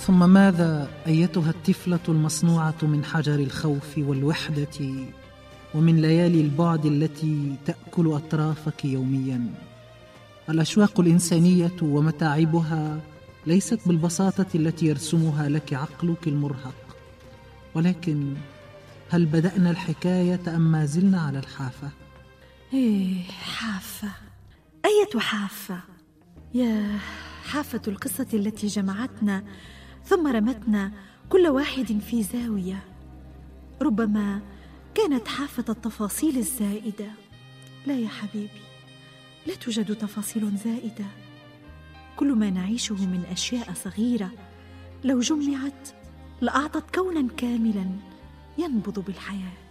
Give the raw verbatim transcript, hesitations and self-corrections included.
ثم ماذا أيتها الطفلة المصنوعة من حجر الخوف والوحدة ومن ليالي البعد التي تأكل أطرافك يوميا؟ الأشواق الإنسانية ومتاعبها ليست بالبساطة التي يرسمها لك عقلك المرهق، ولكن هل بدأنا الحكاية أم ما زلنا على الحافة؟ إيه، حافة، أية حافة؟ يا حافة القصة التي جمعتنا ثم رمتنا كل واحد في زاوية. ربما كانت حافة التفاصيل الزائدة. لا يا حبيبي، لا توجد تفاصيل زائدة. كل ما نعيشه من أشياء صغيرة لو جمعت لأعطت كونا كاملا ينبض بالحياة.